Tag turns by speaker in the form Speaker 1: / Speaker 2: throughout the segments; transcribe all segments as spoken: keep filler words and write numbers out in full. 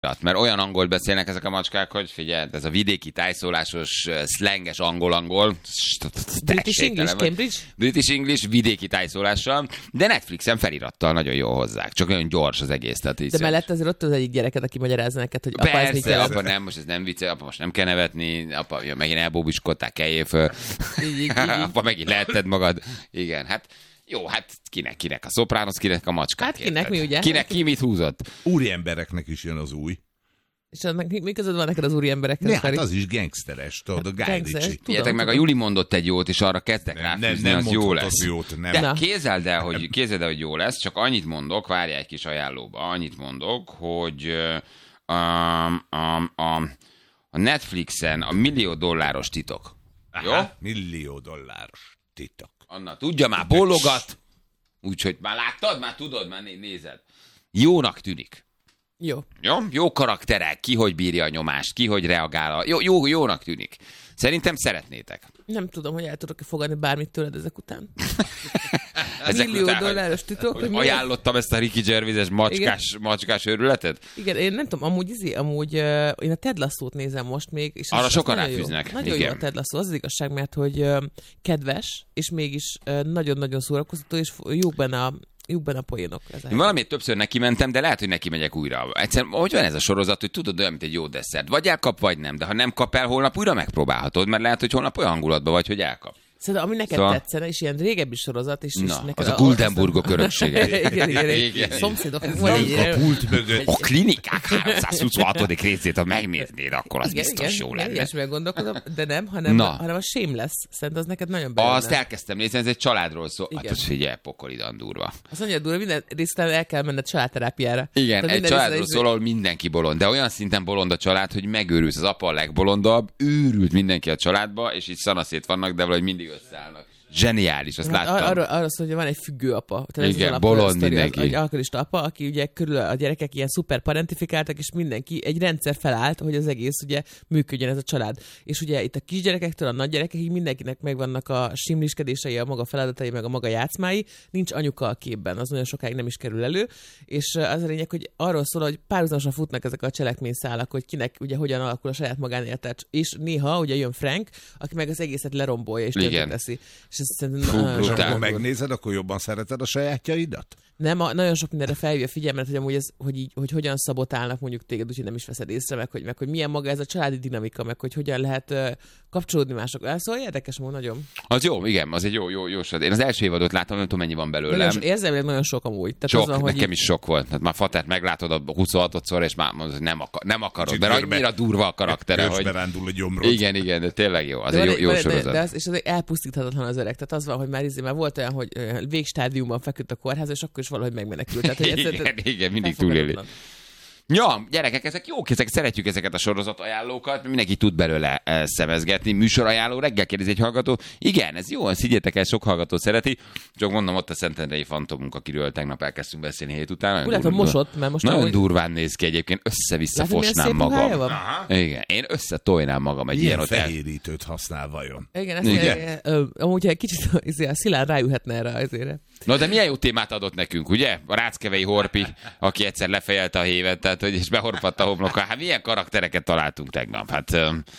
Speaker 1: mert olyan angolt beszélnek ezek a macskák, hogy figyelj, ez a vidéki tájszólásos, szlenges angol-angol.
Speaker 2: British English, Cambridge?
Speaker 1: British English, vidéki tájszólással, de Netflixen felirattal nagyon jól hozzák. Csak nagyon gyors az egész. Tehát
Speaker 2: de mellett azért ott az egyik gyereket, aki magyarázza neked, hogy apa,
Speaker 1: persze,
Speaker 2: ez mit jelent.
Speaker 1: apa nem, most ez nem vicce, apa most nem kell nevetni, apa ja, megint elbóbiskodták, keljél föl.
Speaker 2: Így, így, így.
Speaker 1: Apa megint lehetted magad. Igen, hát jó, hát kinek, kinek a Sopranos, kinek a macskák.
Speaker 2: Hát kinek mi, ugye?
Speaker 1: Kinek ki mit húzott?
Speaker 3: Úri embereknek is jön az új.
Speaker 2: És annak mi között van neked az úri emberekkel?
Speaker 3: Ne, hát az is gangsteres, tudod, a Guy Ritchie.
Speaker 1: Tudjátok meg, a Juli mondott egy jót, és arra kezdtek
Speaker 3: Nem,
Speaker 1: ráfűzni,
Speaker 3: nem, nem
Speaker 1: az jó lesz.
Speaker 3: jót, nem.
Speaker 1: De képzeld el, hogy, képzeld el, hogy jó lesz, csak annyit mondok, várjál egy kis ajánlóba, annyit mondok, hogy uh, um, um, um, a Netflixen a millió dolláros titok. Jó?
Speaker 3: Aha, millió dolláros titok.
Speaker 1: Anna, tudja már, bólogat, úgyhogy már láttad, már tudod, már né- nézed. Jónak tűnik.
Speaker 2: Jó.
Speaker 1: Jó? Jó karakterek, ki hogy bírja a nyomást, ki hogy reagál. A... Jó, jó, jónak tűnik. Szerintem szeretnétek.
Speaker 2: Nem tudom, hogy el tudok-e fogadni bármit tőled ezek után.
Speaker 1: Ezek
Speaker 2: Millió
Speaker 1: után,
Speaker 2: dolláros titok.
Speaker 1: hogy ajánlottam ezt a Ricky Gervais-es macskás, macskás őrületet?
Speaker 2: Igen, én nem tudom, amúgy, izé, amúgy uh, én a Ted Lasso-t nézem most még. És
Speaker 1: arra
Speaker 2: az,
Speaker 1: sokan
Speaker 2: az nagyon
Speaker 1: ráfűznek.
Speaker 2: Jó. Nagyon
Speaker 1: igen.
Speaker 2: jó a Ted Lasso, az az igazság, mert hogy uh, kedves, és mégis uh, nagyon-nagyon szórakoztató, és jók benne a jók benne a poénok.
Speaker 1: Én valamiért többször neki mentem, de lehet, hogy neki megyek újra. Egyszerűen, hogy van ez a sorozat, hogy tudod, olyan, mint egy jó desszert. Vagy elkap, vagy nem. De ha nem kap el, holnap újra megpróbálhatod, mert lehet, hogy holnap olyan hangulatban vagy, hogy elkap.
Speaker 2: Szerintem, ami neked
Speaker 1: szóval...
Speaker 2: tetszene, és ilyen régebbi sorozat, és,
Speaker 1: Na,
Speaker 2: és neked
Speaker 1: az a Guldenburgok
Speaker 2: az...
Speaker 1: öröksége.
Speaker 2: igen, igen,
Speaker 1: igen.
Speaker 2: Szomszédok.
Speaker 3: A pult mögött.
Speaker 1: A klinikák háromszázhuszonhatodik részét, ha megnéznéd, akkor az
Speaker 2: igen,
Speaker 1: biztos
Speaker 2: igen,
Speaker 1: jó
Speaker 2: igen,
Speaker 1: lenne.
Speaker 2: ilyesmire gondolkodom, de nem, hanem, hanem a Shameless. Szerintem az neked nagyon bejönne.
Speaker 1: Azt elkezdtem nézni, ez egy családról szól.
Speaker 2: Igen.
Speaker 1: Hát az figyelj, pokolidan durva.
Speaker 2: Az annyira durva, minden részben el kell menned családterápiára.
Speaker 1: Igen,
Speaker 2: tehát
Speaker 1: egy családról szól, ahol mindenki bolond, de olyan szinten bolond a család, hogy megőrülsz. Az apa a legbolondabb, őrült mindenki a családba, és így szanaszét vannak, de valahogy mindig összeállnak. Zseniális, azt
Speaker 2: hát
Speaker 1: láttam.
Speaker 2: Arra, arra szól, hogy van egy függő apa. Tehát
Speaker 1: igen,
Speaker 2: az
Speaker 1: bolond
Speaker 2: sztori,
Speaker 1: mindenki.
Speaker 2: Az, egy alkoholista apa, aki ugye körül a gyerekek ilyen szuper parentifikáltak, és mindenki, egy rendszer felállt, hogy az egész ugye működjön ez a család. És ugye itt a kisgyerekektől a nagygyerekekig mindenkinek megvannak a simliskedései, a maga feladatai, meg a maga játszmái, nincs anyuka a képben, az nagyon sokáig nem is kerül elő. És az a lényeg, hogy arról szól, hogy párhuzamosan futnak ezek a cselekményszálak, hogy kinek ugye hogyan alakul a saját magánélete. És néha ugye jön Frank, aki meg az egészet lerombolja és tönkreteszi. És
Speaker 1: Fú,
Speaker 3: és akkor megnézed, akkor jobban szereted a sajátjaidat?
Speaker 2: Nem, a, nagyon sok mindenre felhívja figyelmet, hogy amúgy ez, hogy, így, hogy hogyan szabotálnak mondjuk téged, úgyhogy nem is veszed észre, meg hogy, meg hogy milyen maga ez a családi dinamika, meg hogy hogyan lehet uh, kapcsolódni mások. Szóval érdekes módon nagyon.
Speaker 1: Az jó, igen, az egy jó, jó, jó sorozat. Én az első évadot láttam, nem tudom, mennyi van belőle.
Speaker 2: Érzelmileg nagyon sok amúgy. Tehát
Speaker 1: sok,
Speaker 2: az van, hogy
Speaker 1: nekem
Speaker 2: így...
Speaker 1: is sok volt. Hát már Fatát meglátod a huszonhatodszor, és már mondod, nem, akar, nem akarod, mert görbe, annyira durva a karaktere, hogy...
Speaker 3: rándul a gyomrod.
Speaker 1: Igen, igen, de tényleg jó. Az
Speaker 2: de
Speaker 1: egy jó,
Speaker 2: van,
Speaker 1: jó
Speaker 2: van,
Speaker 1: sorozat.
Speaker 2: De az, és az elpusztíthatatlan az öreg. Tehát az van, hogy már, izé, már volt olyan, hogy végstádiumban feküdt a kórház, és akkor is valahogy megmenekült. Tehát, hogy
Speaker 1: igen, igen, igen, mindig túléli. Ja, gyerekek, ezek jók, ezek, szeretjük ezeket a sorozat ajánlókat, mindenki tud belőle e, szemezgetni. Műsorajánló, reggel kérdezi egy hallgató. Igen, ez jó, higgyétek el, sok hallgató szereti. Csak mondom, ott a Szentendrei Fantomunk, akiről tegnap elkezdtünk beszélni hét után.
Speaker 2: Úgy látom, mosott, mert most...
Speaker 1: Nagyon
Speaker 2: ahogy...
Speaker 1: durván néz ki egyébként, össze-vissza fosnám magam. Igen, én összetojnám magam egy ilyen,
Speaker 3: ilyen fehérítőt használ vajon.
Speaker 2: Igen, ezt igen. Ö, amúgy egy kicsit a Szilárd ráülhetne erre azért.
Speaker 1: Na de milyen jó témát adott nekünk, ugye? A Ráckevei Horpi, aki egyszer lefejelte a hévet, tehát hogy és behorpadt a homloka. Hát milyen karaktereket találtunk tegnap? Hát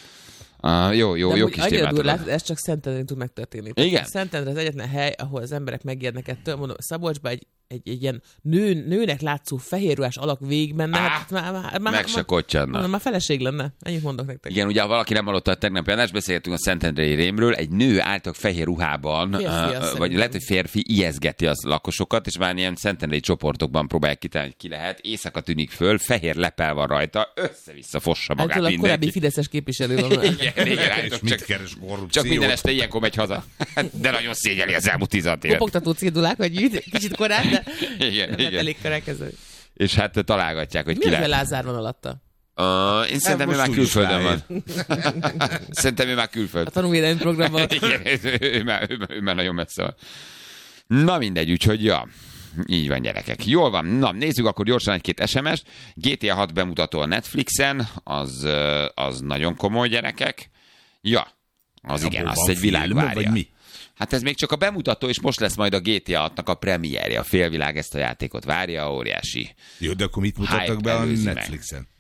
Speaker 1: uh, jó, jó,
Speaker 2: de
Speaker 1: jó kis témát adott.
Speaker 2: Látod, ez csak Szentendrén tud megtörténni.
Speaker 1: Igen.
Speaker 2: Szentendre az egyetlen hely, ahol az emberek megijednek ettől. Mondom, Szabolcsba egy Egy, egy ilyen nő, nőnek látszó fehérruhás alak végig menne.
Speaker 1: Á,
Speaker 2: hát már, már, már,
Speaker 1: meg se kottyanna.
Speaker 2: Már feleség lenne. Ennyit mondok nektek.
Speaker 1: Igen, ugye ha valaki nem hallotta a tegnapi adást, beszéltünk a Szentendrei rémről, egy nő álltak fehér ruhában,
Speaker 2: férfi,
Speaker 1: uh, vagy lehet, hogy férfi ijeszgeti az lakosokat, és már ilyen szentendrei csoportokban próbálják kitalálni, hogy ki lehet. Éjszaka tűnik föl, fehér lepel van rajta, össze-vissza fossa magát
Speaker 2: Által
Speaker 1: mindenki.
Speaker 2: a korábbi fideszes képviselő van.
Speaker 1: igen, igen, állítok,
Speaker 3: mit
Speaker 1: csak,
Speaker 3: keres korrupciót?
Speaker 1: csak minden este ilyenkor megy haza. De nagyon szégyeli az elmúlt tizenhat évet.
Speaker 2: Kopogtató cédulák, vagy kicsit korán, de
Speaker 1: igen,
Speaker 2: nem
Speaker 1: igen.
Speaker 2: elég kerekező.
Speaker 1: És hát találgatják, hogy
Speaker 2: mi
Speaker 1: ki
Speaker 2: lehet. Mi
Speaker 1: lehet.
Speaker 2: Lázár van alatta?
Speaker 1: Uh, én szerintem ő már külföldön van. Szerintem ő már külföld.
Speaker 2: A tanulvédelmi programban.
Speaker 1: Igen, ő, ő, már, ő, ő már nagyon messze van. Na mindegy, úgyhogy ja. Így van, gyerekek. Jól van. Na, nézzük akkor gyorsan egy-két es em es-t. gé té á hat bemutató a Netflixen, az, az nagyon komoly, gyerekek. Ja, az igen, azt egy világ várja.
Speaker 3: Vagy mi?
Speaker 1: Hát ez még csak a bemutató, és most lesz majd a gé té á hatnak a premierje. A félvilág ezt a játékot várja, óriási.
Speaker 3: Jó, de akkor mit mutattak be a Netflixen?